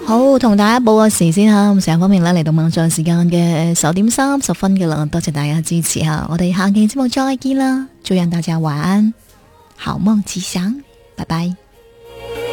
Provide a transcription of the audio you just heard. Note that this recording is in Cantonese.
好，同大家報個時先吓，咁成日方面咧嚟到晚上時間嘅10:30嘅啦，多謝大家支持吓，我哋下期節目再見啦，祝願大家晚安，好夢吉祥，拜拜。